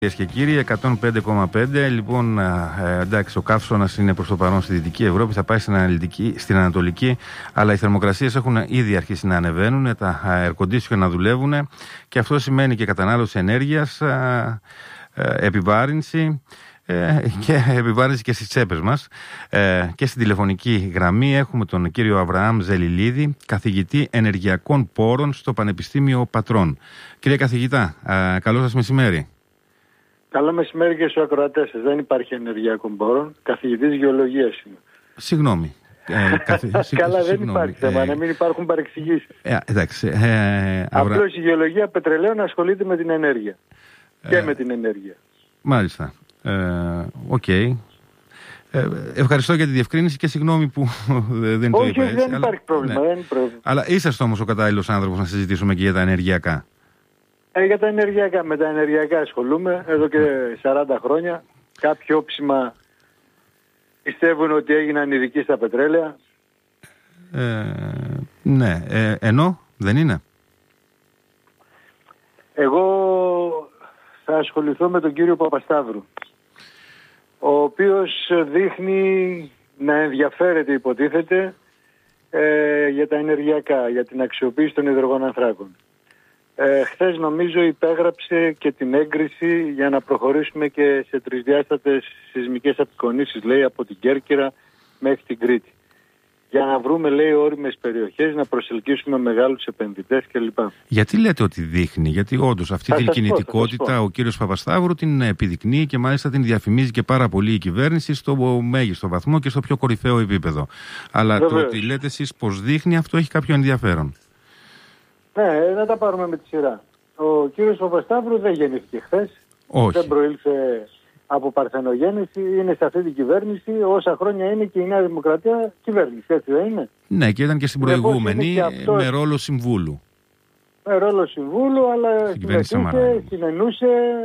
Κυρίες και κύριοι, 105,5. Λοιπόν, εντάξει, ο καύσωνας είναι προς το παρόν στη Δυτική Ευρώπη, θα πάει στην Ανατολική, αλλά οι θερμοκρασίες έχουν ήδη αρχίσει να ανεβαίνουν, τα air condition να δουλεύουν και αυτό σημαίνει και κατανάλωση ενέργειας, επιβάρυνση και επιβάρυνση και στις τσέπες μας. Και στην τηλεφωνική γραμμή έχουμε τον κύριο Αβραάμ Ζελιλίδη, καθηγητή ενεργειακών πόρων στο Πανεπιστήμιο Πατρών. Κύριε καθηγητά, καλό σας μεσημέρι. Καλό μεσημέρι και στους ακροατές σας. Δεν υπάρχει ενεργειακών πόρων. Καθηγητής γεωλογίας είμαι. Συγγνώμη. Καλά, δεν υπάρχει θέμα, να μην υπάρχουν παρεξηγήσεις. Εντάξει. Απλώς η γεωλογία πετρελαίων ασχολείται με την ενέργεια. Και με την ενέργεια. Μάλιστα. Οκ. Ευχαριστώ για τη διευκρίνηση και συγγνώμη που δεν το είπα. Όχι, δεν υπάρχει πρόβλημα. Ναι. Αλλά είσαστε όμως ο κατάλληλος άνθρωπος να συζητήσουμε και για τα ενεργειακά. Για τα ενεργειακά. Με τα ενεργειακά ασχολούμαι εδώ και 40 χρόνια. Κάποιοι όψιμα πιστεύουν ότι έγιναν ειδικοί στα πετρέλαια. Ναι. Ενώ δεν είναι. Εγώ θα ασχοληθώ με τον κύριο Παπασταύρου, ο οποίος δείχνει να ενδιαφέρεται, υποτίθεται, για τα ενεργειακά, για την αξιοποίηση των υδρογονανθράκων. Χθες νομίζω υπέγραψε και την έγκριση για να προχωρήσουμε και σε τρισδιάστατες σεισμικές απεικονίσεις, λέει, από την Κέρκυρα μέχρι την Κρήτη. Για να βρούμε, λέει, όριμες περιοχές, να προσελκύσουμε μεγάλους επενδυτές κλπ. Γιατί λέτε ότι δείχνει, γιατί όντως αυτή την κινητικότητα ο κύριος Παπασταύρου την επιδεικνύει και μάλιστα την διαφημίζει και πάρα πολύ η κυβέρνηση στο μέγιστο βαθμό και στο πιο κορυφαίο επίπεδο. Αλλά το ότι λέτε εσείς πως δείχνει, αυτό έχει κάποιο ενδιαφέρον. Ναι, να τα πάρουμε με τη σειρά. Ο κύριος Παπασταύρου δεν γεννήθηκε χθες. Όχι. Δεν προήλθε από παρθενογέννηση, είναι σε αυτή την κυβέρνηση όσα χρόνια είναι και η Νέα Δημοκρατία κυβέρνηση, έτσι δεν είναι? Ναι, και ήταν και στην προηγούμενη με ρόλο συμβούλου. Με ρόλο συμβούλου, αλλά συνενούσε,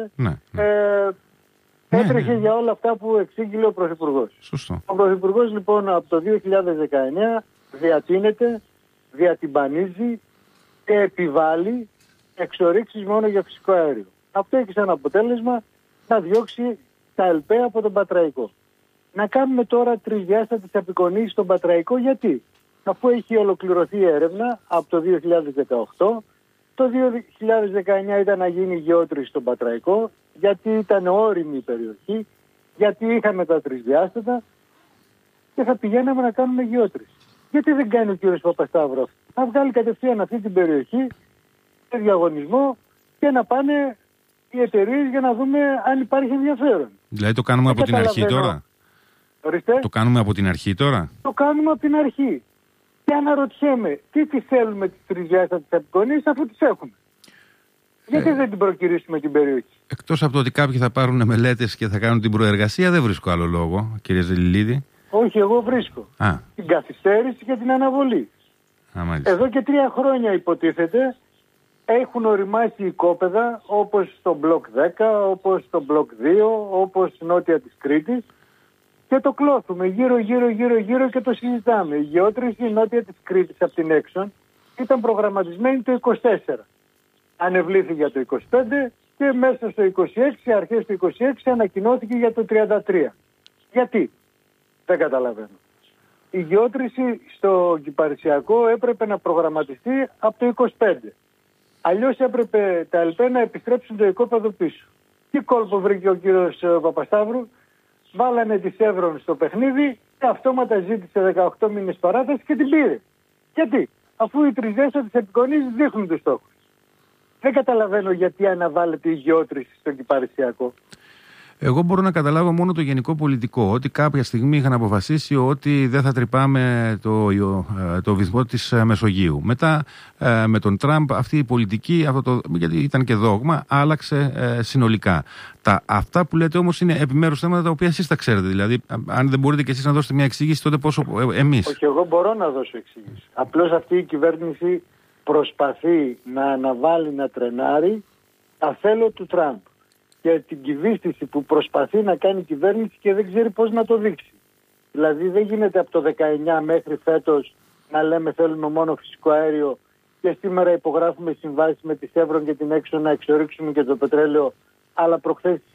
έτρεχε για όλα αυτά που εξήγηλε ο Πρωθυπουργός. Σωστό. Ο Πρωθυπουργός λοιπόν από το 2019 διατείνεται, διατυμπανίζει και επιβάλλει εξορίξεις μόνο για φυσικό αέριο. Αυτό έχει σαν αποτέλεσμα να διώξει τα ΕΛΠΕ από τον Πατραϊκό. Να κάνουμε τώρα τρισδιάστατες απεικονίσεις στον Πατραϊκό, γιατί? Αφού έχει ολοκληρωθεί η έρευνα από το 2018, το 2019 ήταν να γίνει γεώτρηση στον Πατραϊκό, γιατί ήταν όριμη η περιοχή, γιατί είχαμε τα τρισδιάστατα και θα πηγαίναμε να κάνουμε γεώτρηση. Γιατί δεν κάνει ο κύριος Παπασταύρου αυτό? Να βγάλει κατευθείαν αυτή την περιοχή σε διαγωνισμό και να πάνε οι εταιρείες για να δούμε αν υπάρχει ενδιαφέρον. Δηλαδή το κάνουμε από την αρχή τώρα? Ορίστε. Το κάνουμε από την αρχή τώρα? Το κάνουμε από την αρχή. Και αναρωτιέμαι, τι τις θέλουμε τις τρισδιάστατες απεικονίσεις αφού τις έχουμε? Γιατί δεν την προκυρήσουμε την περιοχή? Εκτός από το ότι κάποιοι θα πάρουν μελέτες και θα κάνουν την προεργασία, δεν βρίσκω άλλο λόγο, κύριε Ζελιλίδη. Όχι, εγώ βρίσκω. Την καθυστέρηση και την αναβολή. Εδώ και 3 χρόνια υποτίθεται έχουν οριμάσει οικόπεδα όπως στο μπλοκ 10, όπως στο μπλοκ 2, όπως νότια της Κρήτης και το κλώθουμε γύρω και το συζητάμε. Η γεώτρηση νότια της Κρήτης από την Έξον ήταν προγραμματισμένη το 24. Ανεβλήθη για το 25 και μέσα στο 26, αρχές του 26 ανακοινώθηκε για το 33. Γιατί? Δεν καταλαβαίνω. Η γεώτρηση στο Κυπαρισιακό έπρεπε να προγραμματιστεί από το 25. Αλλιώς έπρεπε τα ΕΛΠΕ να επιστρέψουν το οικόπεδο πίσω. Τι κόλπο βρήκε ο κύριος Παπασταύρου? Βάλανε τη Σεύρον στο παιχνίδι και αυτόματα ζήτησε 18 μήνες παράταση και την πήρε. Γιατί? Αφού οι τρισδιάστατες απεικονίσεις δείχνουν τους στόχους. Δεν καταλαβαίνω γιατί αναβάλλεται η γεώτρηση στο Κυπαρισιακό. Εγώ μπορώ να καταλάβω μόνο το γενικό πολιτικό, ότι κάποια στιγμή είχαν αποφασίσει ότι δεν θα τρυπάμε το βυθμό της Μεσογείου. Μετά με τον Τραμπ αυτή η πολιτική, γιατί ήταν και δόγμα, άλλαξε συνολικά. Αυτά που λέτε όμως είναι επιμέρους θέματα τα οποία εσείς τα ξέρετε. Δηλαδή, αν δεν μπορείτε και εσείς να δώσετε μια εξήγηση, τότε πόσο εμείς? Όχι, εγώ μπορώ να δώσω εξήγηση. Απλώς αυτή η κυβέρνηση προσπαθεί να αναβάλει, να τρενάρει τα θέλω του Τραμπ και την κυβίστηση που προσπαθεί να κάνει η κυβέρνηση και δεν ξέρει πώς να το δείξει. Δηλαδή δεν γίνεται από το 19 μέχρι φέτος να λέμε θέλουμε μόνο φυσικό αέριο και σήμερα υπογράφουμε συμβάσεις με τη Σεύρον και την Έξω να εξορίξουμε και το πετρέλαιο αλλά προχθές